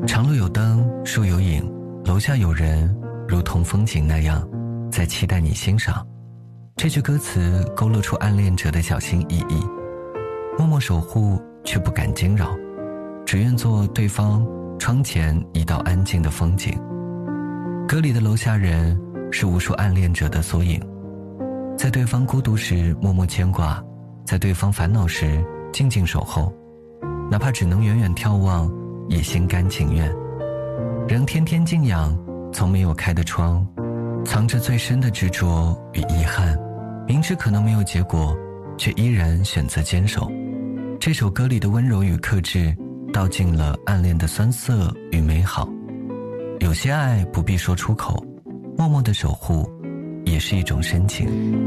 长路有灯，树有影，楼下有人，如同风景那样，在期待你欣赏。这句歌词勾勒出暗恋者的小心翼翼，默默守护却不敢惊扰，只愿做对方窗前一道安静的风景。歌里的楼下人是无数暗恋者的缩影，在对方孤独时默默牵挂，在对方烦恼时静静守候，哪怕只能远远眺望，也心甘情愿。仍天天静养从没有开的窗，藏着最深的执着与遗憾，明知可能没有结果，却依然选择坚守。这首歌里的温柔与克制道尽了暗恋的酸涩与美好。有些爱不必说出口，默默的守护也是一种深情。